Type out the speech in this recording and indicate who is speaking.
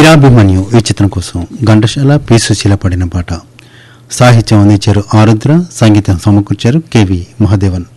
Speaker 1: వీరాభిమన్యు ఈ చిత్రం కోసం ఘంటసాల పి సుశీల పడిన పాట. సాహిత్యం అందించారు ఆరుద్ర, సంగీతం సమకూర్చారు కెవి మహాదేవన్.